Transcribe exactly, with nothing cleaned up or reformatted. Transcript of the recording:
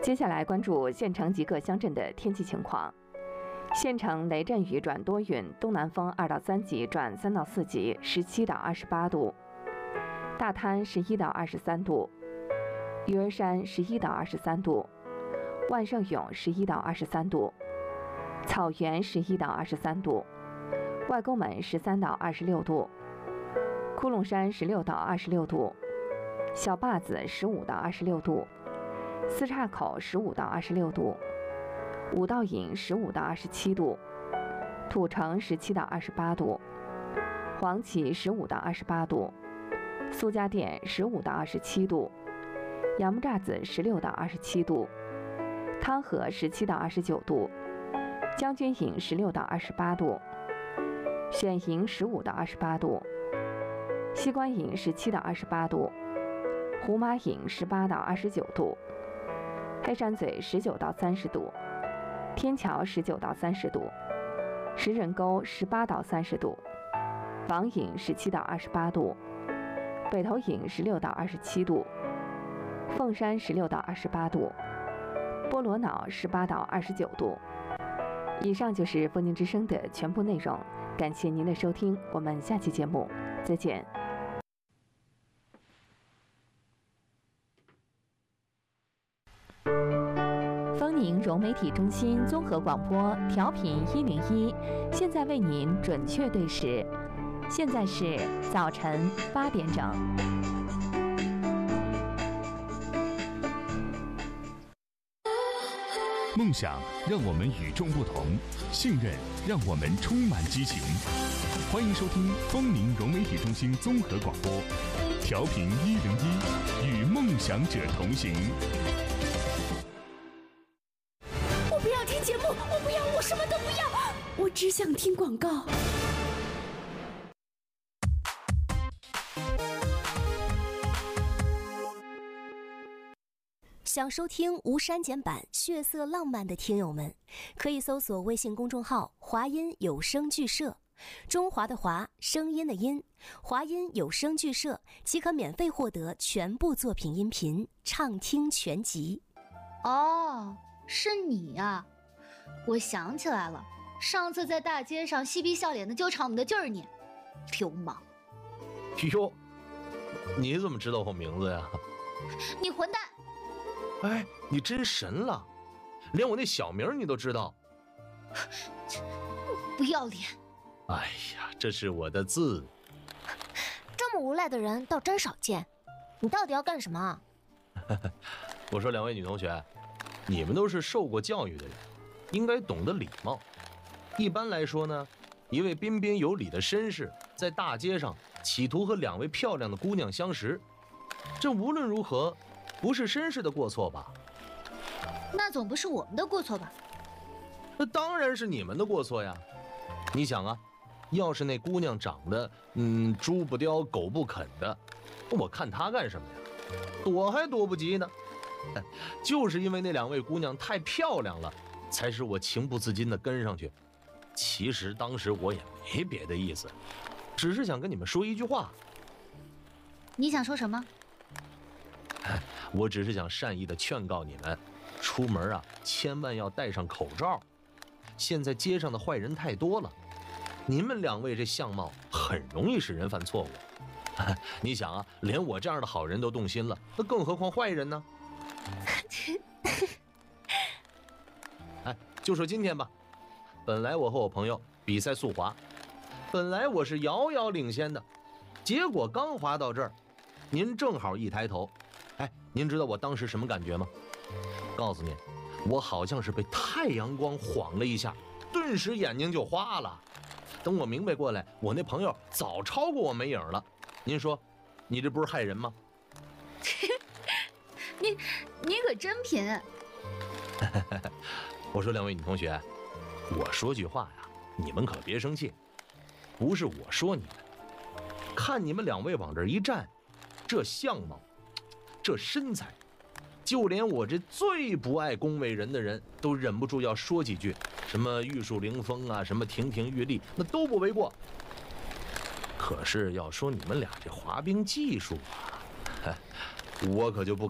接下来关注县城及各乡镇的天气情况。县城雷阵雨转多云，东南风二到三级转三到四级，十七到二十八度。大滩十一到二十三度，鱼儿山十一到二十三度，万盛涌十一到二十三度，草原十一到二十三度，外沟门十三到二十六度，窟窿山十六到二十六度，小坝子十五到二十六度，四岔口十五到二十六度，五道营十五到二十七度，土城十七到二十八度，黄岐十五到二十八度，苏家店十五到二十七度，杨木栅子十六到二十七度，汤河十七到二十九度，将军营十六到二十八度，选营十五到二十八度，西关营十七到二十八度，胡麻营十八到二十九度，黑山嘴十九到三十度，天桥十九到三十度，石人沟十八到三十度，王营十七到二十八度，北头营十六到二十七度，凤山十六到二十八度，波罗瑙十八到二十九度。以上就是风宁之声的全部内容，感谢您的收听，我们下期节目再见。丰宁融媒体中心综合广播调频一零一，现在为您准确对时，现在是早晨八点整。 梦想让我们与众不同，信任让我们充满激情。欢迎收听丰宁融媒体中心综合广播，调频一零一，与梦想者同行。 我不要听节目，我不要，我什么都不要，我只想听广告。想收听无删减版血色浪漫的听友们，可以搜索微信公众号华音有声剧社，中华的华，声音的音，华音有声剧社，即可免费获得全部作品音频畅听全集。 哦，是你呀！我想起来了，上次在大街上嬉皮笑脸的纠缠我们的就是你，流氓！ 哟，你怎么知道我名字呀？ 你混蛋！ 哎，你真神了，连我那小名你都知道。 不要脸！ 哎呀，这是我的字。 这么无赖的人倒真少见，你到底要干什么？ 我说两位女同学，你们都是受过教育的人，应该懂得礼貌。一般来说呢，一位彬彬有礼的绅士在大街上企图和两位漂亮的姑娘相识，这无论如何不是绅士的过错吧？ 那总不是我们的过错吧？ 那当然是你们的过错呀！你想啊，要是那姑娘长得嗯猪不叼狗不啃的，我看她干什么呀？躲还躲不及呢。就是因为那两位姑娘太漂亮了，才使我情不自禁地跟上去。其实当时我也没别的意思，只是想跟你们说一句话。 你想说什么？ 我只是想善意地劝告你们，出门啊千万要戴上口罩。现在街上的坏人太多了，你们两位这相貌很容易使人犯错误。你想啊，连我这样的好人都动心了，那更何况坏人呢？哎，就说今天吧，本来我和我朋友比赛速滑，本来我是遥遥领先的，结果刚滑到这儿，您正好一抬头，哎，您知道我当时什么感觉吗？告诉您，我好像是被太阳光晃了一下，顿时眼睛就花了。等我明白过来，我那朋友早超过我没影了。您说，你这不是害人吗？ 你你可真贫！ 我说两位女同学，我说句话呀，你们可别生气，不是我说你们，看你们两位往这一站，这相貌，这身材，就连我这最不爱恭维人的人都忍不住要说几句，什么玉树临风啊，什么亭亭玉立，那都不为过。可是要说你们俩这滑冰技术啊，我可就不敢。